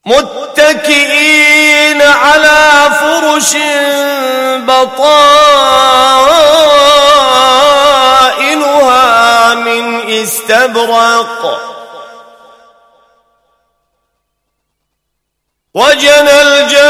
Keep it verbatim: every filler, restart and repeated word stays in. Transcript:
متكئين على فرش بطائنها من استبرق وجنى الجنة